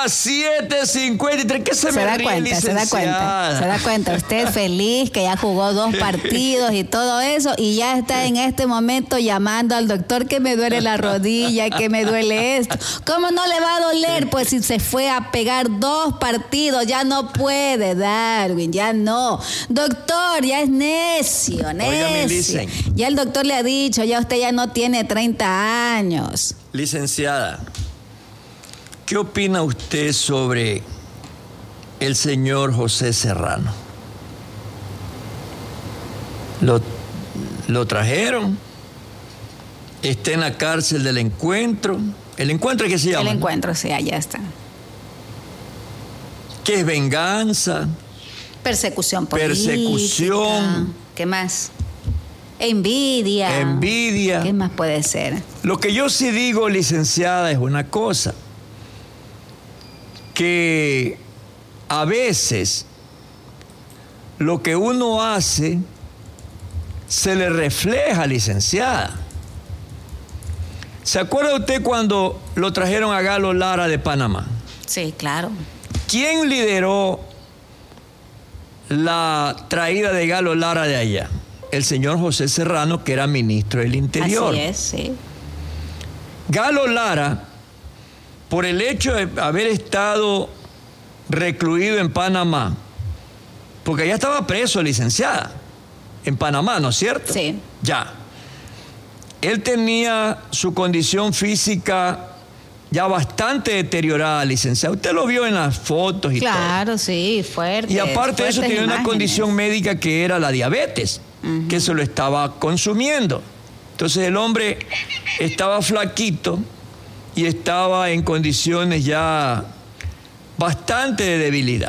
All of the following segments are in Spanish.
las 7:53. ¿Qué se me ríe, licenciada? Se da cuenta. Usted feliz que ya jugó 2 partidos y todo eso, y ya está en este momento llamando al doctor que me duele la rodilla, que me duele esto. ¿Cómo no le va a doler? Pues si se fue a pegar 2 partidos, ya no puede, Darwin, ya no. Doctor, ya es necio. Oiga, ya el doctor le ha dicho, ya usted ya no tiene 30 años. Licenciada, ¿qué opina usted sobre el señor José Serrano? Lo trajeron, está en la cárcel del Encuentro. ¿El Encuentro qué se llama? El Encuentro, sí, allá está. ¿Qué es venganza? Persecución política. ¿Qué más? Envidia. ¿Qué más puede ser? Lo que yo sí digo, licenciada, es una cosa. Que a veces lo que uno hace se le refleja, licenciada. ¿Se acuerda usted cuando lo trajeron a Galo Lara de Panamá? Sí, claro. ¿Quién lideró la traída de Galo Lara de allá? El señor José Serrano, que era ministro del Interior. Así es, sí. Galo Lara, por el hecho de haber estado recluido en Panamá, porque allá estaba preso, licenciada, en Panamá, ¿no es cierto? Sí. Ya. Él tenía su condición física ya bastante deteriorada, licenciada. Usted lo vio en las fotos y todo. Claro, sí, fuerte. Y aparte de eso tenía imágenes. una condición médica que era la diabetes, que se lo estaba consumiendo. Entonces el hombre estaba flaquito y estaba en condiciones ya bastante de debilidad.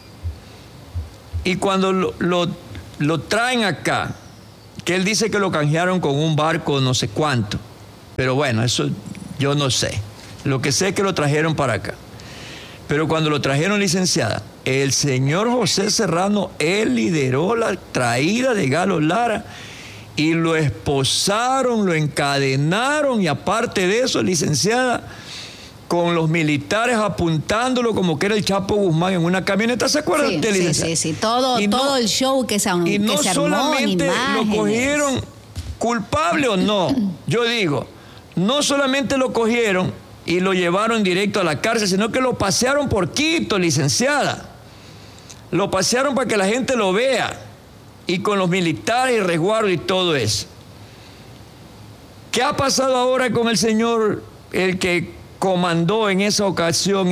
Y cuando lo traen acá, que él dice que lo canjearon con un barco no sé cuánto, pero bueno, eso yo no sé. Lo que sé es que lo trajeron para acá. Pero cuando lo trajeron, licenciada, el señor José Serrano, él lideró la traída de Galo Lara y lo esposaron, lo encadenaron, y aparte de eso, licenciada, con los militares apuntándolo como que era el Chapo Guzmán en una camioneta. ¿Se acuerdan usted, licenciada? Sí. Todo el show que se armó. Y no solamente lo cogieron culpable o no, yo digo, no solamente lo cogieron y lo llevaron directo a la cárcel, sino que lo pasearon por Quito, licenciada. Lo pasearon para que la gente lo vea, y con los militares y resguardo y todo eso. ¿Qué ha pasado ahora con el señor, el que comandó en esa ocasión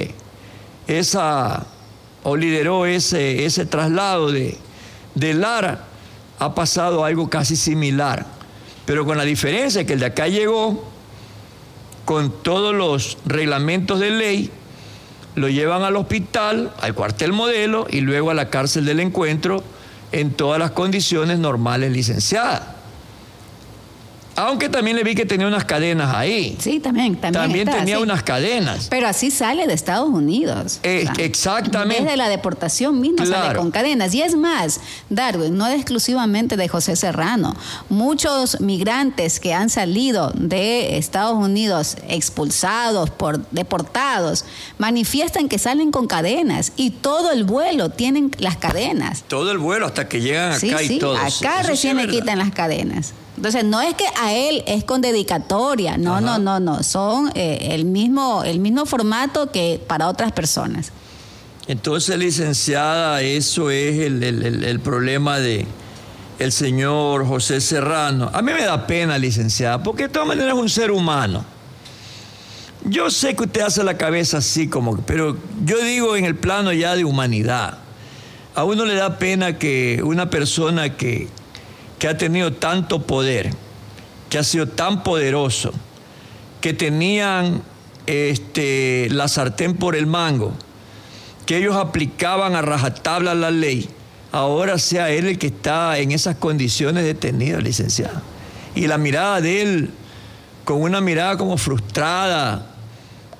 o lideró ese traslado de Lara? Ha pasado algo casi similar, pero con la diferencia que el de acá llegó con todos los reglamentos de ley, lo llevan al hospital, al cuartel Modelo, y luego a la cárcel del Encuentro en todas las condiciones normales, licenciada. Aunque también le vi que tenía unas cadenas ahí. Sí, también tenía unas cadenas. Pero así sale de Estados Unidos. Exactamente. Desde la deportación misma sale con cadenas. Y es más, Darwin, no exclusivamente de José Serrano. Muchos migrantes que han salido de Estados Unidos expulsados, deportados, manifiestan que salen con cadenas, y todo el vuelo tienen las cadenas. Todo el vuelo hasta que llegan acá y todo. Acá recién le quitan las cadenas. Entonces, no es que a él es con dedicatoria, no. Son el mismo formato que para otras personas. Entonces, licenciada, eso es el problema de el señor José Serrano. A mí me da pena, licenciada, porque de todas maneras es un ser humano. Yo sé que usted hace la cabeza así pero yo digo en el plano ya de humanidad. A uno le da pena que una persona que ha tenido tanto poder, que ha sido tan poderoso, que tenían la sartén por el mango, que ellos aplicaban a rajatabla la ley, ahora sea él el que está en esas condiciones detenido, licenciado. Y la mirada de él, con una mirada como frustrada,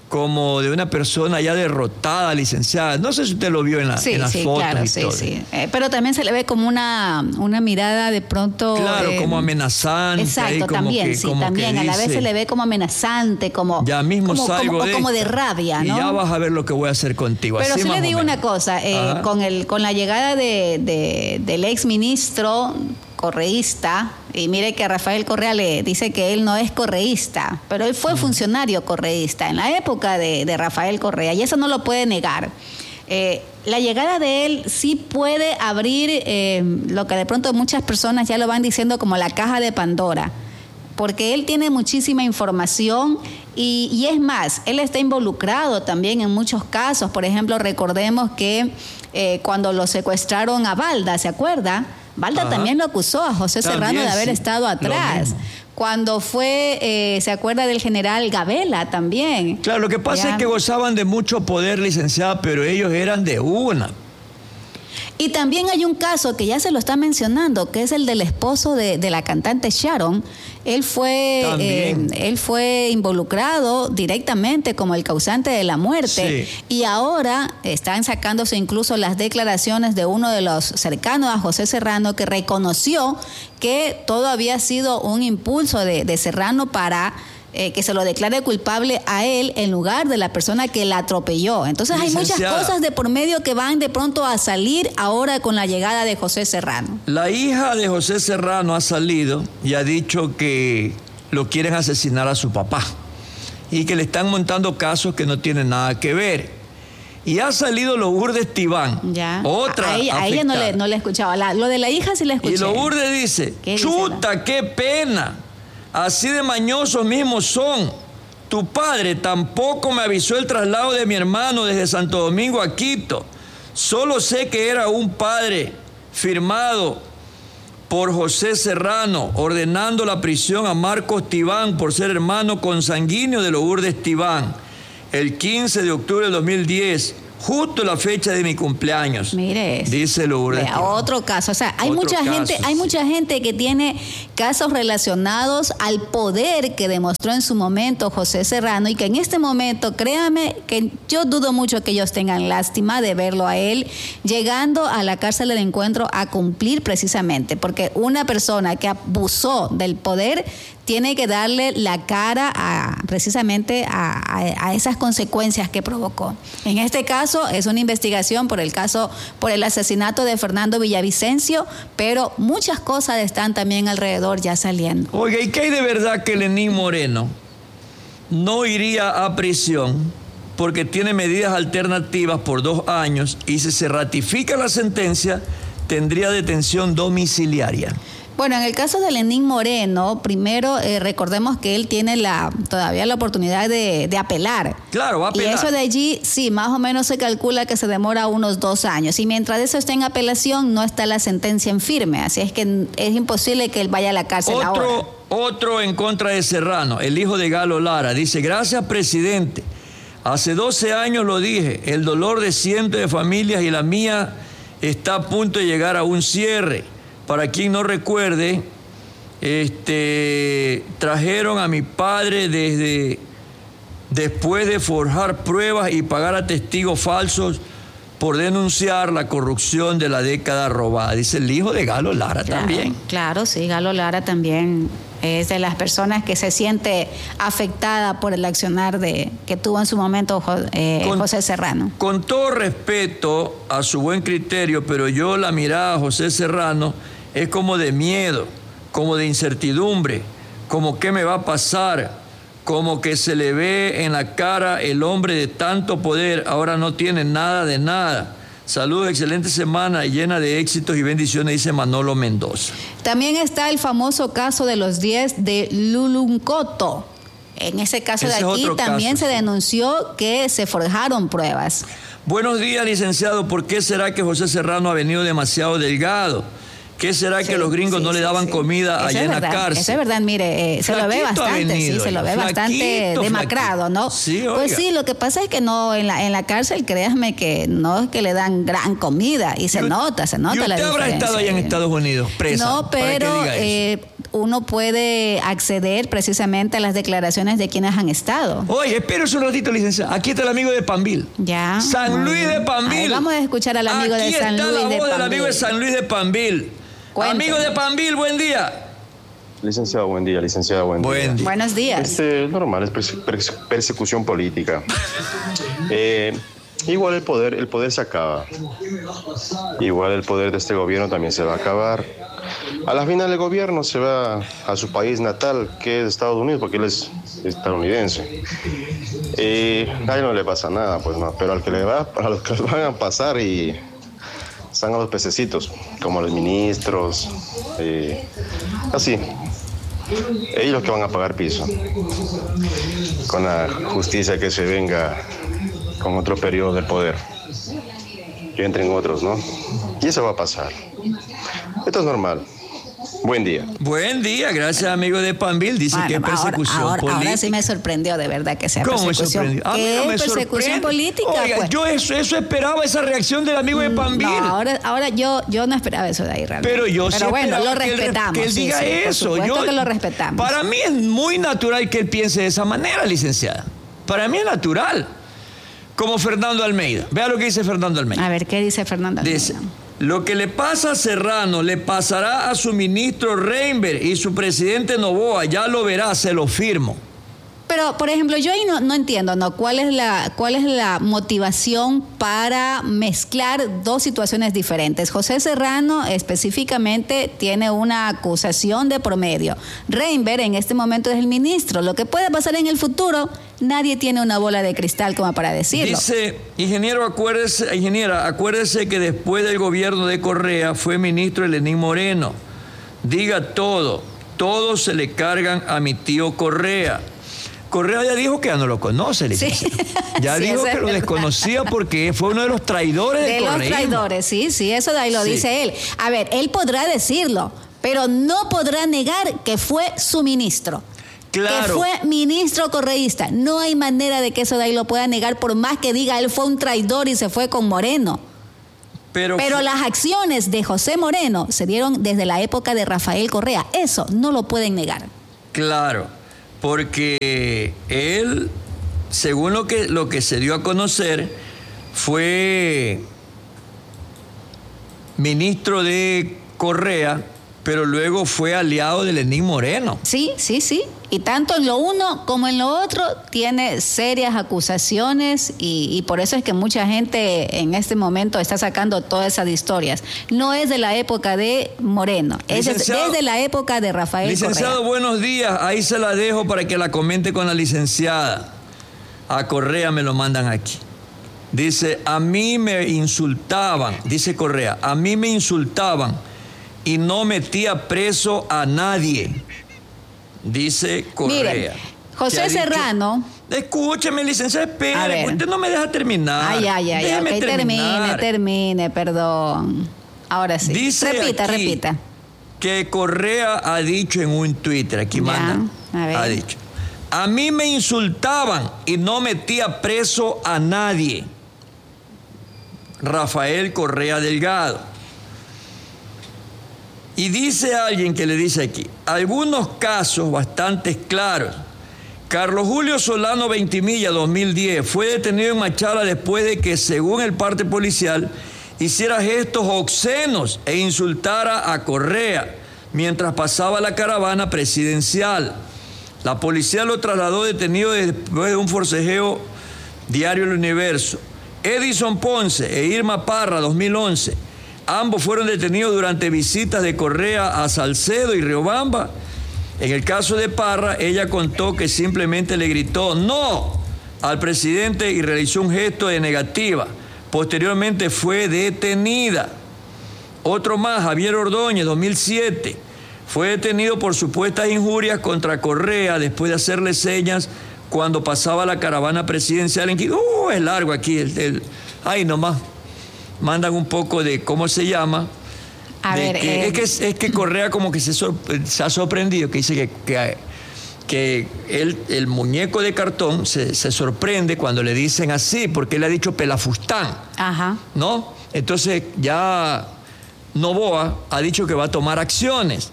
como de una persona ya derrotada, licenciada. No sé si usted lo vio en las fotos. Claro, y todo. Sí. Pero también se le ve como una mirada de pronto... Claro, como amenazante. Exacto, como también, que, como también. que a la vez dice, se le ve como amenazante, como... Ya mismo salgo como de rabia, ¿no? Y ya vas a ver lo que voy a hacer contigo. Pero así sí le digo una cosa, con la llegada del ex ministro correísta, y mire que Rafael Correa le dice que él no es correísta, pero él fue funcionario correísta en la época de Rafael Correa, y eso no lo puede negar. La llegada de él sí puede abrir lo que de pronto muchas personas ya lo van diciendo como la caja de Pandora, porque él tiene muchísima información y es más, él está involucrado también en muchos casos. Por ejemplo, recordemos que cuando lo secuestraron a Balda, ¿se acuerda? Balda también lo acusó a José Serrano de haber estado atrás. Cuando fue, ¿se acuerda del general Gabela también? Claro, lo que pasa es que gozaban de mucho poder, licenciada, pero ellos eran de una. Y también hay un caso que ya se lo está mencionando, que es el del esposo de la cantante Sharon. Él fue involucrado directamente como el causante de la muerte. Sí. Y ahora están sacándose incluso las declaraciones de uno de los cercanos a José Serrano, que reconoció que todo había sido un impulso de Serrano para que se lo declare culpable a él en lugar de la persona que la atropelló. Entonces hay muchas cosas de por medio que van de pronto a salir ahora con la llegada de José Serrano. La hija de José Serrano ha salido y ha dicho que lo quieren asesinar a su papá y que le están montando casos que no tienen nada que ver. Y ha salido Lourdes Tibán, otra a ella no le escuchaba. Lo de la hija sí la escuché. Y Lourdes dice, chuta, qué pena. Así de mañosos mismos son. Tu padre tampoco me avisó el traslado de mi hermano desde Santo Domingo a Quito. Solo sé que era un padre firmado por José Serrano, ordenando la prisión a Marcos Tibán por ser hermano consanguíneo de Lourdes Tibán, el 15 de octubre de 2010. Justo la fecha de mi cumpleaños. Mire eso. Dice Lourdes. Otro caso. O sea, hay mucha gente que tiene casos relacionados al poder que demostró en su momento José Serrano y que en este momento, créame, que yo dudo mucho que ellos tengan lástima de verlo a él llegando a la cárcel del Encuentro a cumplir precisamente, porque una persona que abusó del poder tiene que darle la cara precisamente a esas consecuencias que provocó. En este caso es una investigación por el asesinato de Fernando Villavicencio, pero muchas cosas están también alrededor ya saliendo. Oiga, ¿y qué hay de verdad que Lenín Moreno no iría a prisión porque tiene medidas alternativas por 2 años y si se ratifica la sentencia tendría detención domiciliaria? Bueno, en el caso de Lenín Moreno, primero recordemos que él tiene todavía la oportunidad de apelar. Claro, va a apelar. Y eso de allí, sí, más o menos se calcula que se demora unos 2 años. Y mientras eso esté en apelación, no está la sentencia en firme. Así es que es imposible que él vaya a la cárcel ahora. Otro en contra de Serrano, el hijo de Galo Lara, dice, gracias, presidente. Hace 12 años lo dije, el dolor de cientos de familias y la mía está a punto de llegar a un cierre. Para quien no recuerde, trajeron a mi padre después de forjar pruebas y pagar a testigos falsos por denunciar la corrupción de la década robada. Dice el hijo de Galo Lara también. Claro, sí, Galo Lara también es de las personas que se siente afectada por el accionar que tuvo en su momento José Serrano. Con todo respeto a su buen criterio, pero yo la mirada a José Serrano es como de miedo, como de incertidumbre, como qué me va a pasar, como que se le ve en la cara el hombre de tanto poder, ahora no tiene nada de nada. Saludos, excelente semana llena de éxitos y bendiciones, dice Manolo Mendoza. También está el famoso caso de los 10 de Luluncoto. En ese caso de aquí también se denunció que se forjaron pruebas. Buenos días, licenciado. ¿Por qué será que José Serrano ha venido demasiado delgado? ¿Qué será que los gringos no le daban comida allá en la cárcel? Eso es verdad, mire, se lo ve bastante, se lo ve bastante demacrado, ¿no? Sí, pues sí, lo que pasa es que no, en la cárcel, créame que no es que le dan gran comida y se nota la diferencia. ¿Y usted habrá estado allá en Estados Unidos, presa? No, pero uno puede acceder precisamente a las declaraciones de quienes han estado. Oye, espérese un ratito, licenciada. Aquí está el amigo de Panvil. Ya. San Luis de Panvil. Ver, vamos a escuchar al amigo de San Luis de Panvil. Aquí está la voz del amigo de San Luis de Panvil. Cuénteme. Amigo de Panvil, buen día. Licenciado, buen día. Licenciada, buen día. Buenos días. Normal, es persecución política. Igual el poder se acaba. Igual el poder de este gobierno también se va a acabar. A la final el gobierno se va a su país natal, que es Estados Unidos, porque él es estadounidense. A él no le pasa nada, pues no. Pero a los que les van a pasar y están a los pececitos, como los ministros, así. Ellos los que van a pagar piso. Con la justicia que se venga con otro periodo de poder. Que entren otros, ¿no? Y eso va a pasar. Esto es normal. Buen día. Buen día, gracias amigo de Panvil. Dice que es persecución política. Ahora sí me sorprendió de verdad que sea ¿Cómo persecución. A mí no me persecución sorprende. política? Oiga, pues. yo eso esperaba, esa reacción del amigo de Panvil. No, ahora yo no esperaba eso de ahí realmente. Pero bueno, lo respetamos. Que él diga eso. Por supuesto que lo respetamos. Para mí es muy natural que él piense de esa manera, licenciada. Para mí es natural. Como Fernando Almeida. Vea lo que dice Fernando Almeida. A ver, ¿qué dice Fernando Almeida? Dice: lo que le pasa a Serrano le pasará a su ministro Reinberg y su presidente Noboa, ya lo verá, se lo firmo. Pero, por ejemplo, yo ahí no entiendo, ¿no? ¿Cuál es la motivación para mezclar dos situaciones diferentes? José Serrano específicamente tiene una acusación de promedio. Reinberg en este momento es el ministro. Lo que puede pasar en el futuro, nadie tiene una bola de cristal como para decirlo. Dice, ingeniera, acuérdese que después del gobierno de Correa fue ministro Lenín Moreno. Diga todo se le cargan a mi tío Correa. Correa ya dijo que ya no lo conoce, sí. Ya sí, dijo que lo desconocía porque fue uno de los traidores del correísmo. De los traidores, sí, eso de ahí lo dice él. A ver, él podrá decirlo, pero no podrá negar que fue su ministro. Claro. Que fue ministro correísta. No hay manera de que eso de ahí lo pueda negar, por más que diga él fue un traidor y se fue con Moreno. Pero las acciones de José Moreno se dieron desde la época de Rafael Correa. Eso no lo pueden negar. Claro. Porque él, según lo que se dio a conocer, fue ministro de Correa, pero luego fue aliado de Lenín Moreno. Sí. Y tanto en lo uno como en lo otro tiene serias acusaciones y por eso es que mucha gente en este momento está sacando todas esas historias. No es de la época de Moreno, es desde la época de Rafael Licenciado, Correa. buenos días. Ahí se la dejo para que la comente con la licenciada. A Correa me lo mandan aquí. Dice, a mí me insultaban, dice Correa, a mí me insultaban y no metía preso a nadie. Dice Correa. Miren, José Serrano. Escúcheme, licenciada, espere, usted no me deja terminar. Ok, termine, perdón. Ahora sí. Dice repita. Que Correa ha dicho en un Twitter, aquí manda, ha dicho, a mí me insultaban y no metía preso a nadie. Rafael Correa Delgado. Y dice alguien que le dice aquí, algunos casos bastante claros. Carlos Julio Solano Ventimilla, 2010, fue detenido en Machala después de que, según el parte policial, hiciera gestos obscenos e insultara a Correa mientras pasaba la caravana presidencial. La policía lo trasladó detenido después de un forcejeo. Diario El Universo. Edison Ponce e Irma Parra, 2011. Ambos fueron detenidos durante visitas de Correa a Salcedo y Riobamba. En el caso de Parra, ella contó que simplemente le gritó ¡no! al presidente y realizó un gesto de negativa. Posteriormente fue detenida. Otro más, Javier Ordóñez, 2007, fue detenido por supuestas injurias contra Correa después de hacerle señas cuando pasaba la caravana presidencial en Quito. Es largo aquí, ahí nomás. Mandan un poco de cómo se llama. Es que Correa como que se ha sorprendido, que dice que el muñeco de cartón se sorprende cuando le dicen así, porque él ha dicho pelafustán. Ajá. ¿No? Entonces ya Noboa ha dicho que va a tomar acciones.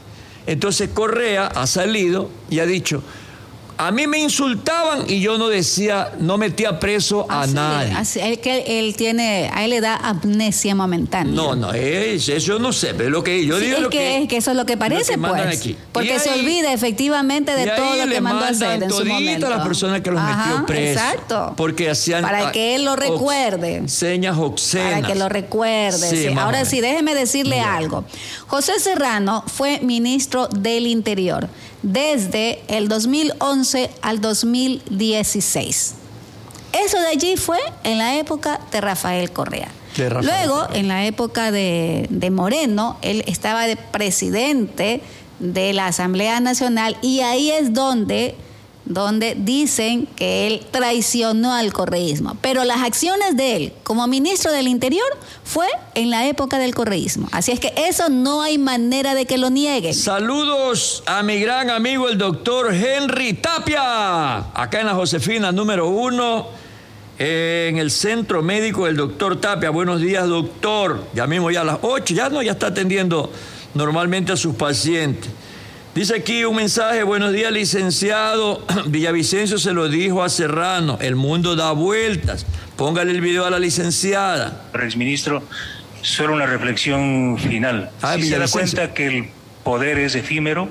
Entonces Correa ha salido y ha dicho, a mí me insultaban y yo no decía, no metía preso a nadie. A él le da amnesia momentánea. No, eso no sé, pero lo que yo digo es que eso es lo que parece, pues. Aquí. Porque se olvida efectivamente de todo lo que mandó a hacer en su momento. A las personas que los metió presos. Exacto. Porque hacían para que él lo recuerde. Señas obscenas. Para que lo recuerde. Sí. Ahora sí, déjeme decirle algo. José Serrano fue ministro del Interior desde el 2011 al 2016. Eso de allí fue en la época de Rafael Correa. Luego, en la época de Moreno, él estaba de presidente de la Asamblea Nacional y ahí es donde dicen que él traicionó al correísmo. Pero las acciones de él como ministro del Interior fue en la época del correísmo. Así es que eso no hay manera de que lo nieguen. Saludos a mi gran amigo el doctor Henry Tapia, acá en la Josefina número 1, en el centro médico del doctor Tapia. Buenos días, doctor. Ya mismo ya a las 8, ya está atendiendo normalmente a sus pacientes. Dice aquí un mensaje, buenos días, licenciado. Villavicencio se lo dijo a Serrano, el mundo da vueltas. Póngale el video a la licenciada. Exministro, solo una reflexión final. Si se da cuenta que el poder es efímero,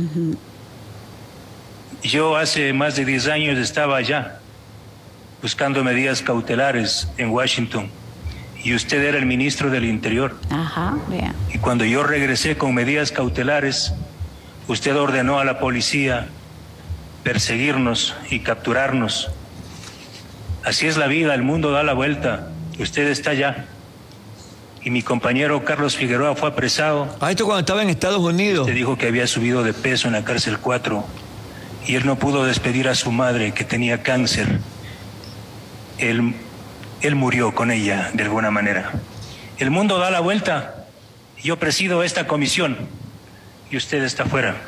yo hace más de 10 años estaba allá buscando medidas cautelares en Washington y usted era el ministro del Interior. Ajá, bien. Y cuando yo regresé con medidas cautelares, usted ordenó a la policía perseguirnos y capturarnos. Así es la vida, el mundo da la vuelta. Usted está allá. Y mi compañero Carlos Figueroa fue apresado. Esto cuando estaba en Estados Unidos. Usted dijo que había subido de peso en la cárcel 4 y él no pudo despedir a su madre que tenía cáncer. Él murió con ella de alguna manera. El mundo da la vuelta. Yo presido esta comisión y usted está fuera.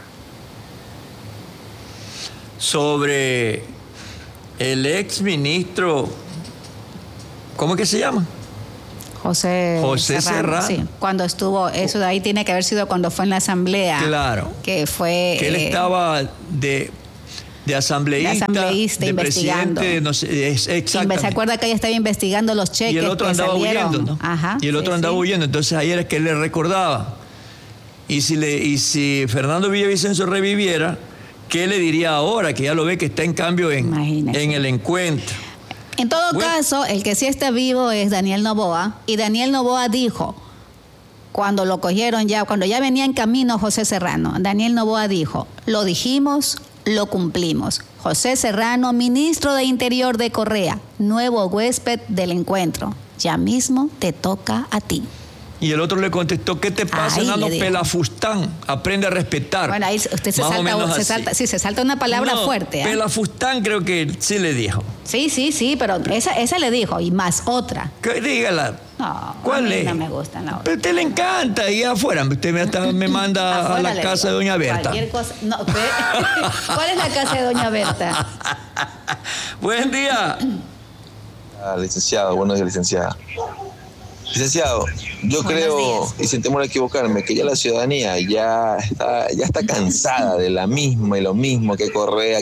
Sobre el ex ministro, ¿cómo es que se llama? José Serrano. Sí, cuando estuvo, eso de ahí tiene que haber sido cuando fue en la asamblea. Claro. Que fue. Que él estaba de asambleísta, de investigando. Presidente, no sé, exactamente. ¿Se acuerda que ella estaba investigando los cheques? Y el otro andaba huyendo, ¿no? Ajá. Y el otro andaba huyendo. Entonces ayer es que él le recordaba. Y si Fernando Villavicencio reviviera, ¿qué le diría ahora? Que ya lo ve que está en cambio en el encuentro. En todo caso, el que sí está vivo es Daniel Noboa. Y Daniel Noboa dijo, cuando lo cogieron cuando ya venía en camino José Serrano, Daniel Noboa dijo, lo dijimos, lo cumplimos. José Serrano, ministro de Interior de Correa, nuevo huésped del encuentro. Ya mismo te toca a ti. Y el otro le contestó, ¿qué te pasa, enano pelafustán? Aprende a respetar. Bueno, ahí usted se salta una palabra fuerte. Pelafustán creo que sí le dijo. Sí, pero esa le dijo, y más otra. Dígala. No, ¿cuál es? No me gustan la otra. Pero a usted le encanta, y afuera, usted me manda a la casa de doña Berta. Cualquier cosa. No, ¿cuál es la casa de doña Berta? Buen día. Licenciado, buenos días, licenciada. Licenciado, yo creo, y sin temor a equivocarme, que ya la ciudadanía ya está cansada de la misma y lo mismo, que Correa.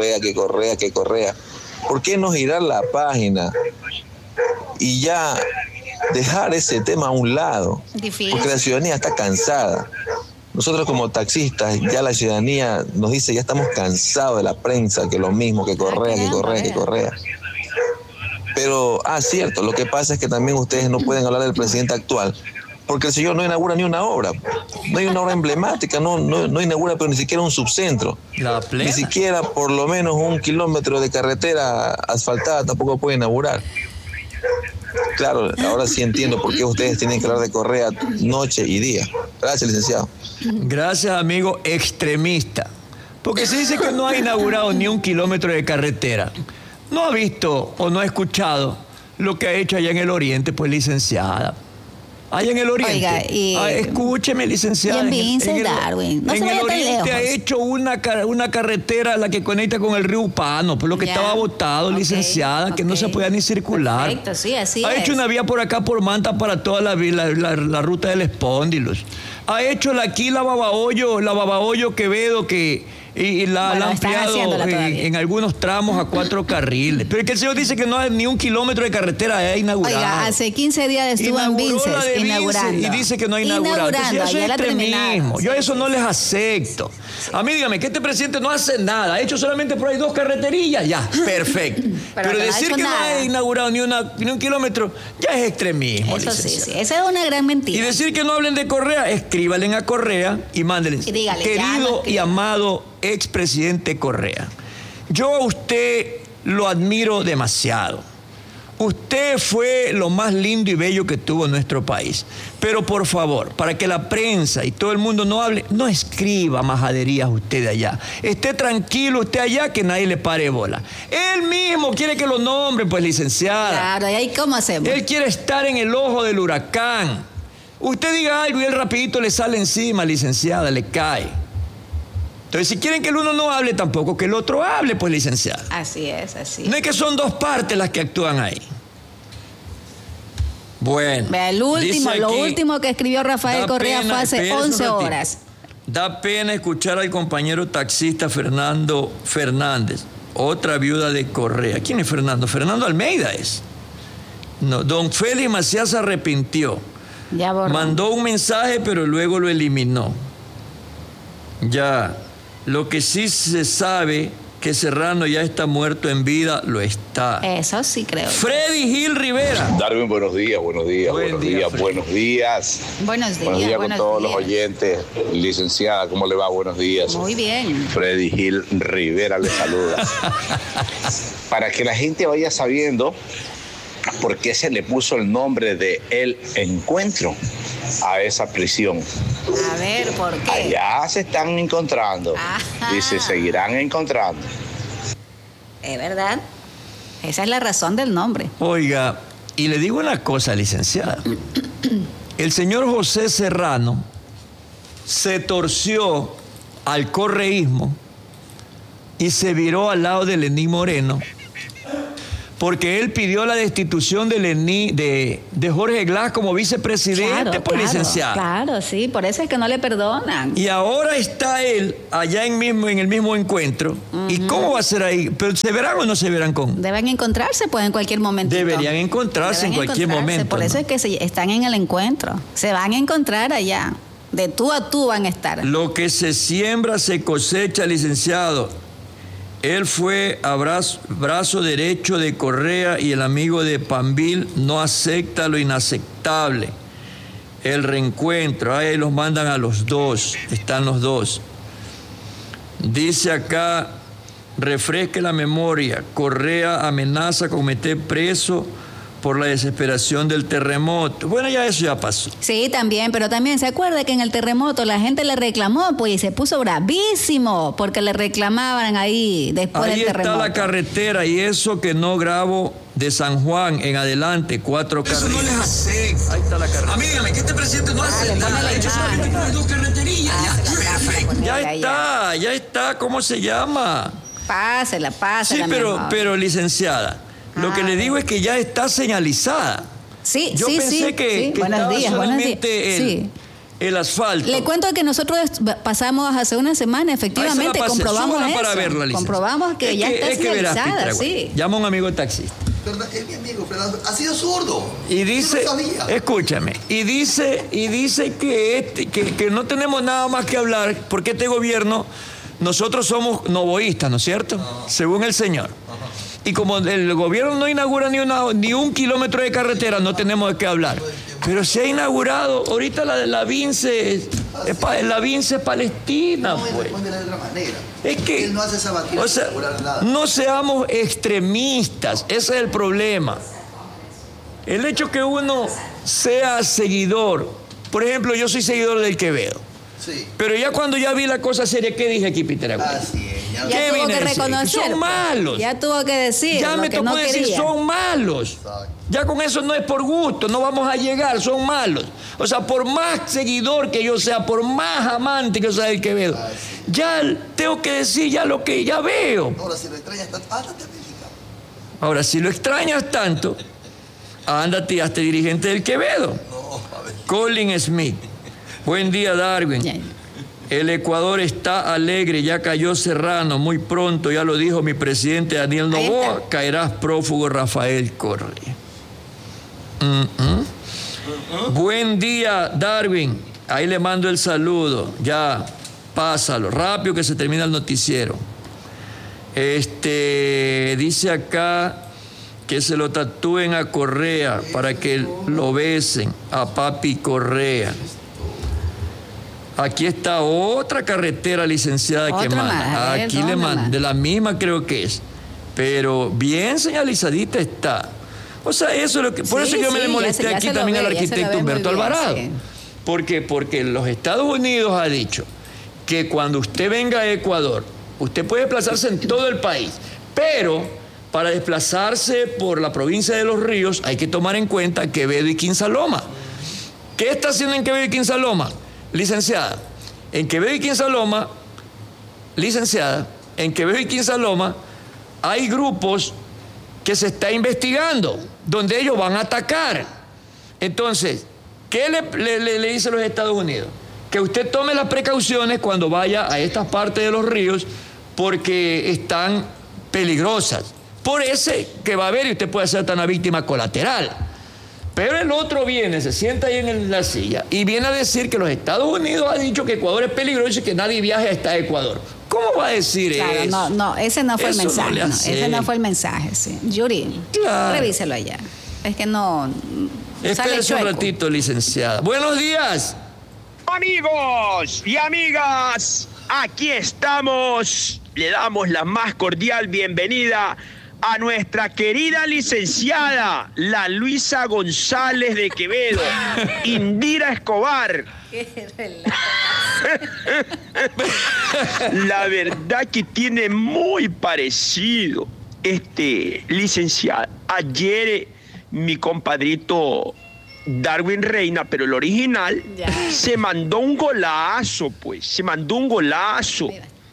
¿Por qué no girar la página y ya dejar ese tema a un lado? Difícil. Porque la ciudadanía está cansada. Nosotros como taxistas, ya la ciudadanía nos dice, ya estamos cansados de la prensa, que lo mismo, que Correa. Pero, cierto, lo que pasa es que también ustedes no pueden hablar del presidente actual, porque el señor no inaugura ni una obra, no hay una obra emblemática, no inaugura, pero ni siquiera un subcentro, ni siquiera por lo menos 1 kilómetro de carretera asfaltada tampoco puede inaugurar. Claro, ahora sí entiendo por qué ustedes tienen que hablar de Correa noche y día. Gracias, licenciado. Gracias, amigo extremista, porque se dice que no ha inaugurado ni 1 kilómetro de carretera. No ha visto o no ha escuchado lo que ha hecho allá en el oriente, pues, licenciada. Allá en el oriente. Oiga, escúcheme, licenciada. Y en Vince, Darwin. No se vaya tan lejos. En el oriente ha hecho una carretera, la que conecta con el río Pano, por lo que estaba botado, licenciada, que no se podía ni circular. Perfecto, sí, así ha hecho una vía por acá, por Manta, para toda la ruta del Espóndilos. Ha hecho aquí la Babahoyo Quevedo, y la han ampliado en algunos tramos a 4 carriles. Pero es que el señor dice que no hay ni 1 kilómetro de carretera inaugurado. Oiga, hace 15 días estuvo en Vinces inaugurando. Y dice que no ha inaugurado. Entonces, eso es extremismo. Yo eso no les acepto. A mí, dígame, que este presidente no hace nada. Ha hecho solamente por ahí 2 carreterillas. Ya, perfecto. Pero decir que no ha inaugurado ni 1 kilómetro, ya es extremismo. Eso sí. Esa es una gran mentira. Y decir que no hablen de Correa, escríbanle a Correa y mándenles. Querido y amado expresidente Correa, yo a usted lo admiro demasiado. Usted fue lo más lindo y bello que tuvo nuestro país. Pero por favor, para que la prensa y todo el mundo no hable, no escriba majaderías usted de allá. Esté tranquilo usted allá, que nadie le pare bola. Él mismo quiere que lo nombren, pues, licenciada. Claro, ¿y ahí cómo hacemos? Él quiere estar en el ojo del huracán. Usted diga algo y él rapidito le sale encima, licenciada, le cae. Entonces, si quieren que el uno no hable, tampoco que el otro hable, pues, licenciada. Así es, así. No es que son 2 partes las que actúan ahí. Bueno. Vea, lo último que escribió Rafael Correa fue hace 11 horas. Da pena escuchar al compañero taxista Fernando Fernández, otra viuda de Correa. ¿Quién es Fernando? Fernando Almeida es. No, don Félix Macías se arrepintió. Ya borró. Mandó un mensaje, pero luego lo eliminó. Ya. Lo que sí se sabe, que Serrano ya está muerto en vida, lo está. Eso sí creo. Freddy Gil Rivera. Darwin, buenos días. Buenos días. Buenos días con todos los oyentes. Licenciada, ¿cómo le va? Buenos días. Muy bien. Freddy Gil Rivera le saluda. Para que la gente vaya sabiendo por qué se le puso el nombre de El Encuentro a esa prisión. A ver, ¿por qué? Allá se están encontrando. Ajá. Y se seguirán encontrando. Es verdad. Esa es la razón del nombre. Oiga, y le digo una cosa, licenciada. El señor José Serrano se torció al correísmo y se viró al lado de Lenín Moreno, porque él pidió la destitución de Jorge Glass como vicepresidente, licenciado. Claro, sí, por eso es que no le perdonan. Y ahora está él allá en el mismo encuentro. ¿Y cómo va a ser ahí? ¿Pero se verán o no se verán con? Deben encontrarse, pues, en cualquier momento. Deberían encontrarse en cualquier momento. Por eso es que están en el encuentro. Se van a encontrar allá. De tú a tú van a estar. Lo que se siembra se cosecha, licenciado. Él fue brazo derecho de Correa y el amigo de Pambil no acepta lo inaceptable. El reencuentro, ahí los mandan a los 2, están los 2. Dice acá, refresque la memoria, Correa amenaza con meter preso por la desesperación del terremoto. Bueno, ya eso ya pasó. Sí, también, pero también se acuerda que en el terremoto la gente le reclamó, pues, y se puso bravísimo porque le reclamaban ahí después del terremoto. Ahí está la carretera, y eso que no grabo de San Juan en adelante, 4 carriles. Eso no les hace. Ahí está la carretera. A mí, dígame, que este presidente no hace nada. Ha hecho solamente 2 carreterías. Ya está, ¿cómo se llama? Pásela. Sí, pero licenciada, lo que le digo es que ya está señalizada. Sí, Yo pensé que buenos días, solamente el asfalto. Le cuento que nosotros pasamos hace una semana, efectivamente, comprobamos eso. Para verla, comprobamos que ya está señalizada, sí. Llama a un amigo taxista. Es mi amigo, Fernando. Ha sido zurdo. Y dice, escúchame, y dice que no tenemos nada más que hablar, porque este gobierno, nosotros somos novoístas, ¿no es cierto? Según el señor. Y como el gobierno no inaugura ni 1 kilómetro de carretera, no tenemos de qué hablar. Pero se ha inaugurado ahorita la Vince Palestina. No, pues. responde de otra manera. Es que, él no hace esa batida, nada. No seamos extremistas, ese es el problema. El hecho que uno sea seguidor, por ejemplo, yo soy seguidor del Quevedo. Sí. Pero ya cuando ya vi la cosa seria, ¿qué dije aquí, Peter? Así es. Ya tuvo que reconocer. Son malos. Ya tuvo que decir. Ya me tocó decir, quería. son malos. Ya con eso no es por gusto, no vamos a llegar, son malos. O sea, por más seguidor que yo sea, por más amante que yo sea del Quevedo, ya tengo que decir ya lo que ya veo. Ahora, si lo extrañas tanto, ándate a Bélgica. Ahora, si lo extrañas tanto, ándate y hazte dirigente del Quevedo. No, a ver. Colin Smith. Buen día, Darwin. El Ecuador está alegre, ya cayó Serrano, muy pronto, ya lo dijo mi presidente Daniel Noboa, caerás prófugo Rafael Correa. Buen día, Darwin. Ahí le mando el saludo. Ya, pásalo. Rápido que se termina el noticiero. Dice acá que se lo tatúen a Correa para que lo besen a Papi Correa. Aquí está otra carretera licenciada que manda. Aquí le manda. De la misma creo que es. Pero bien señalizadita está. O sea, eso es lo que. Por eso yo me le molesté aquí también al arquitecto Humberto Alvarado. Sí. Porque los Estados Unidos ha dicho que cuando usted venga a Ecuador, usted puede desplazarse en todo el país, pero para desplazarse por la provincia de Los Ríos hay que tomar en cuenta Quevedo y Quinsaloma. ¿Qué está haciendo en Quevedo y Quinsaloma? Licenciada, en Quevedo y Quinsaloma, licenciada, en Quevedo y Quinsaloma hay grupos que se está investigando, donde ellos van a atacar. Entonces, ¿qué le dice a los Estados Unidos? Que usted tome las precauciones cuando vaya a estas partes de Los Ríos, porque están peligrosas. Por ese que va a haber, y usted puede ser hasta una víctima colateral. Pero el otro viene, se sienta ahí en la silla y viene a decir que los Estados Unidos han dicho que Ecuador es peligroso y que nadie viaje hasta Ecuador. ¿Cómo va a decir eso? No, ese no fue el mensaje. No ese no fue el mensaje, sí. Yuri, revíselo allá. Es que no. Espérese un ratito, licenciada. Buenos días. Amigos y amigas, aquí estamos. Le damos la más cordial bienvenida a nuestra querida licenciada, la Luisa González de Quevedo, Indira Escobar. La verdad que tiene muy parecido, licenciada. Ayer mi compadrito Darwin Reina, pero el original, se mandó un golazo, pues, se mandó un golazo.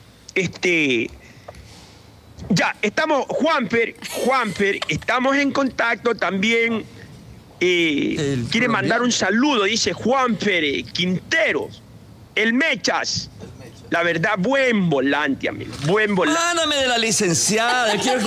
Ya, estamos, Juanfer, estamos en contacto también. Quiere mandar un saludo, dice Juanfer Quinteros, el Mechas. La verdad, buen volante, amigo, buen volante. Mándame de la licenciada, quiero